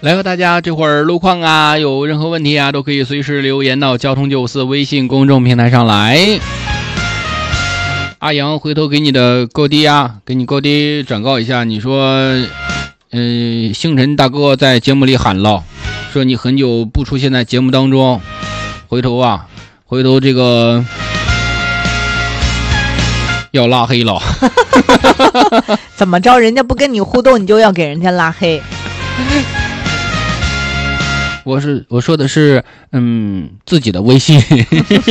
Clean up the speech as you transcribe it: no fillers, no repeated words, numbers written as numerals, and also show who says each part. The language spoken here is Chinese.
Speaker 1: 来和大家这会儿路况啊，有任何问题啊，都可以随时留言到交通954微信公众平台上来。阿阳回头给你的高低啊，给你高低转告一下，你说星辰大哥在节目里喊了，说你很久不出现在节目当中，回头这个要拉黑了。
Speaker 2: 怎么着，人家不跟你互动，你就要给人家拉黑？
Speaker 1: 我说的是自己的微信。